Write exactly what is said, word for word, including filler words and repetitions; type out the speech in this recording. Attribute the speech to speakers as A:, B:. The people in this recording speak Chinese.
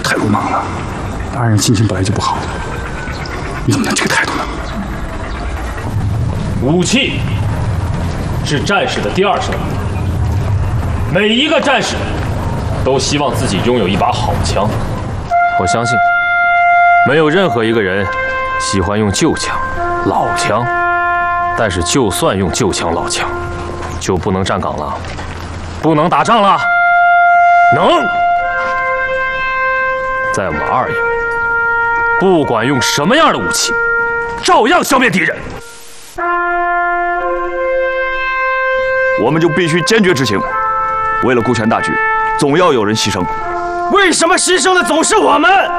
A: 太鲁莽了。大人心情本来就不好，你怎么能这个态度呢？
B: 武器是战士的第二生命。每一个战士都希望自己拥有一把好枪。我相信，没有任何一个人喜欢用旧枪、老枪。但是，就算用旧枪、老枪，就不能站岗了，不能打仗了。能，在我们二营，不管用什么样的武器，照样消灭敌人。
C: 我们就必须坚决执行。为了顾全大局，总要有人牺牲。
B: 为什么牺牲的总是我们？